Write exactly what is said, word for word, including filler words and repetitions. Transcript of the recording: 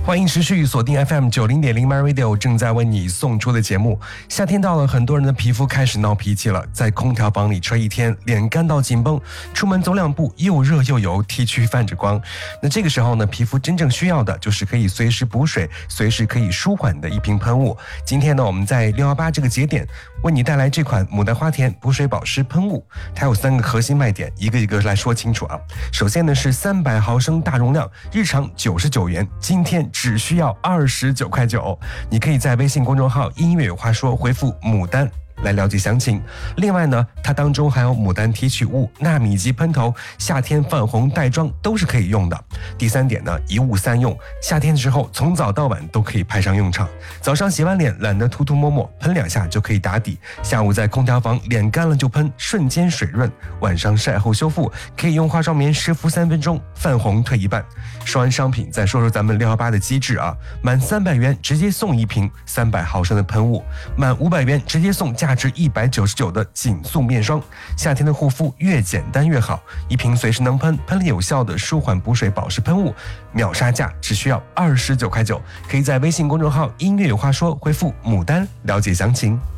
欢迎持续锁定 F M 九零点零 My Radio 正在为你送出的节目。夏天到了，很多人的皮肤开始闹脾气了，在空调房里吹一天，脸干到紧绷，出门走两步又热又油，T 区泛着光。那这个时候呢，皮肤真正需要的就是可以随时补水、随时可以舒缓的一瓶喷雾。今天呢，我们在六一八这个节点为你带来这款牡丹花田补水保湿喷雾，它有三个核心卖点，一个一个来说清楚啊。首先呢是三百毫升大容量，日常九十九元，今天只需要二十九块九。你可以在微信公众号音乐有话说回复牡丹来了解详情。另外呢，它当中还有牡丹提取物、纳米级喷头，夏天泛红带妆都是可以用的。第三点呢，一物三用，夏天的时候从早到晚都可以派上用场。早上洗完脸懒得涂涂抹抹，喷两下就可以打底；下午在空调房脸干了就喷，瞬间水润；晚上晒后修复，可以用化妆棉湿敷三分钟，泛红退一半。说完商品，再说说咱们六一八的机制啊，满三百元直接送一瓶三百毫升的喷雾，满五百元直接送价值一百九十九的紧速面霜。夏天的护肤越简单越好，一瓶随时能喷、喷力有效的舒缓补水保湿喷雾，秒杀价只需要二十九块九。可以在微信公众号音乐有话说回复牡丹了解详情。